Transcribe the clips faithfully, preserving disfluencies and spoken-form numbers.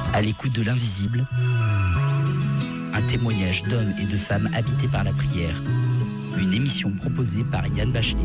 À l'écoute de l'invisible, un témoignage d'hommes et de femmes habités par la prière. Une émission proposée par Yann Bachelet.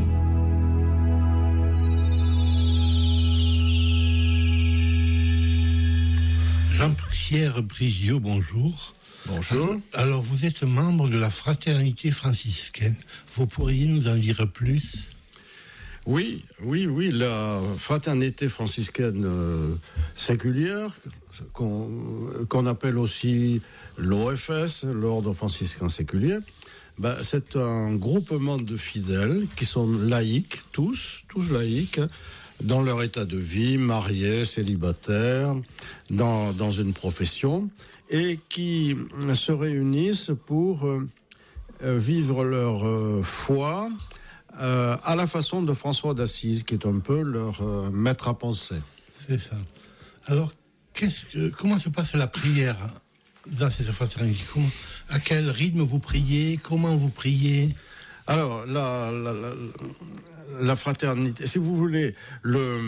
Jean-Pierre Brizio, bonjour. Bonjour. Alors, vous êtes membre de la fraternité franciscaine. Vous pourriez nous en dire plus ? Oui, oui, oui, la fraternité franciscaine euh, séculière, qu'on, qu'on appelle aussi l'O F S, l'Ordre franciscain séculier, ben, c'est un groupement de fidèles qui sont laïcs, tous, tous laïcs, dans leur état de vie, mariés, célibataires, dans, dans une profession, et qui se réunissent pour euh, vivre leur euh, foi euh, à la façon de François d'Assise, qui est un peu leur euh, maître à penser. C'est ça. Alors, qu'est-ce que, comment se passe la prière dans cette fraternité ? Comment, à quel rythme vous priez ? Comment vous priez ? Alors, la, la, la, la fraternité, si vous voulez, le,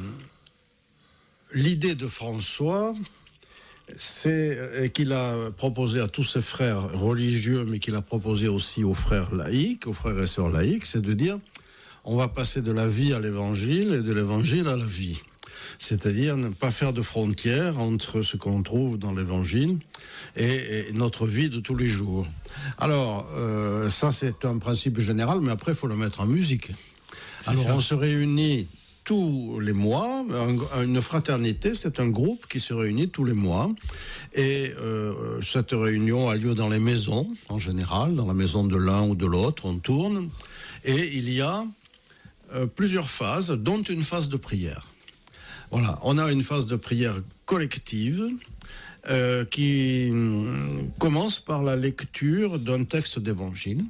l'idée de François, c'est qu'il a proposé à tous ses frères religieux, mais qu'il a proposé aussi aux frères laïcs, aux frères et sœurs laïcs, c'est de dire, on va passer de la vie à l'évangile et de l'évangile à la vie. C'est-à-dire ne pas faire de frontières entre ce qu'on trouve dans l'évangile et, et notre vie de tous les jours. Alors, euh, ça c'est un principe général, mais après il faut le mettre en musique. C'est Alors ça. On se réunit tous les mois. Un, une fraternité, c'est un groupe qui se réunit tous les mois. Et euh, cette réunion a lieu dans les maisons, en général, dans la maison de l'un ou de l'autre, on tourne. Et il y a euh, plusieurs phases, dont une phase de prière. Voilà, on a une phase de prière collective euh, qui euh, commence par la lecture d'un texte d'évangile.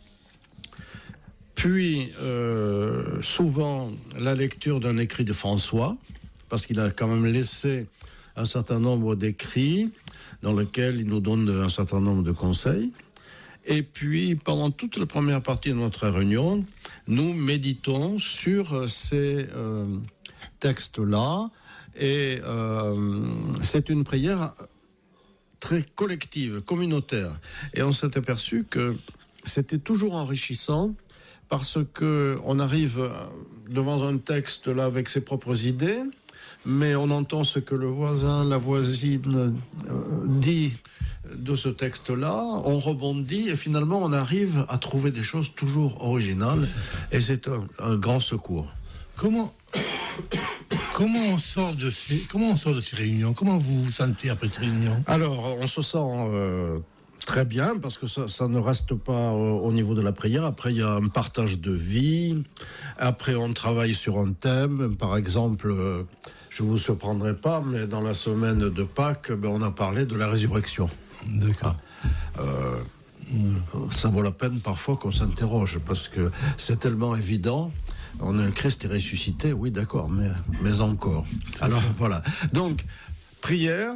Puis, euh, souvent, la lecture d'un écrit de François, parce qu'il a quand même laissé un certain nombre d'écrits dans lesquels il nous donne un certain nombre de conseils. Et puis, pendant toute la première partie de notre réunion, nous méditons sur ces euh, textes-là. Et euh, c'est une prière très collective, communautaire. Et on s'est aperçu que c'était toujours enrichissant, parce que on arrive devant un texte là avec ses propres idées, mais on entend ce que le voisin, la voisine euh, dit de ce texte-là, on rebondit et finalement on arrive à trouver des choses toujours originales, et c'est un, un grand secours. Comment comment on sort de ces comment on sort de ces réunions ? Comment vous vous sentez après ces réunions ? Alors on se sent euh, très bien, parce que ça, ça ne reste pas au, au niveau de la prière. Après, il y a un partage de vie. Après, on travaille sur un thème. Par exemple, euh, je vous surprendrai pas, mais dans la semaine de Pâques, ben, on a parlé de la résurrection. D'accord. Euh, ça vaut la peine parfois qu'on s'interroge, parce que c'est tellement évident. On a le Christ est ressuscité, oui, d'accord, mais, mais encore. C'est Alors, ça. Voilà. Donc, prière,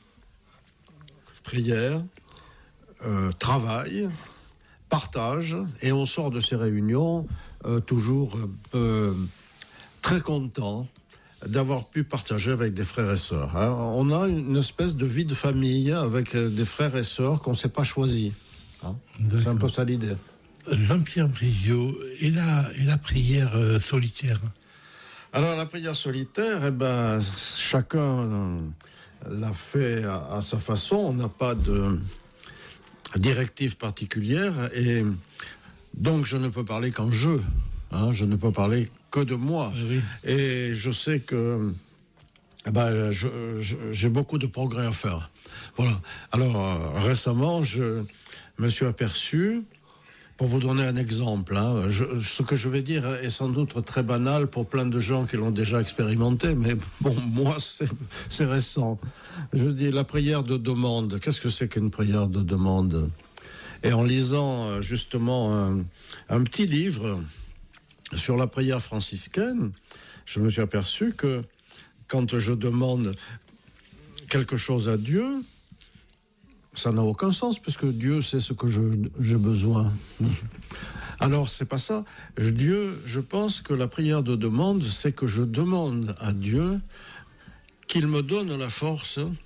prière, Euh, travail, partage, et on sort de ces réunions euh, toujours euh, très content d'avoir pu partager avec des frères et sœurs. Hein. On a une espèce de vie de famille avec des frères et sœurs qu'on ne s'est pas choisis. Hein. C'est un peu ça l'idée. Jean-Pierre Brizio, et la, et la prière euh, solitaire ? Alors la prière solitaire, eh ben, chacun euh, l'a fait à, à sa façon. On n'a pas de directive particulière, et donc je ne peux parler qu'en jeu, hein, je ne peux parler que de moi. Oui. Et je sais que eh ben, je, je, j'ai beaucoup de progrès à faire. Voilà. Alors euh, récemment, je me suis aperçu, pour vous donner un exemple, hein, je, ce que je vais dire est sans doute très banal pour plein de gens qui l'ont déjà expérimenté, mais bon, moi, c'est, c'est récent. Je dis la prière de demande. Qu'est-ce que c'est qu'une prière de demande ? Et en lisant justement un, un petit livre sur la prière franciscaine, je me suis aperçu que quand je demande quelque chose à Dieu, ça n'a aucun sens, puisque Dieu sait ce que je, j'ai besoin. Alors, c'est pas ça. Dieu, je pense que la prière de demande, c'est que je demande à Dieu qu'il me donne la force